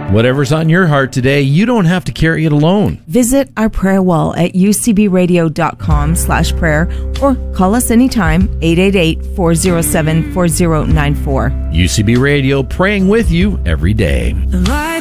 Whatever's on your heart today, you don't have to carry it alone. Visit our prayer wall at ucbradio.com/prayer or call us anytime, 888-407-4094. UCB Radio, praying with you every day.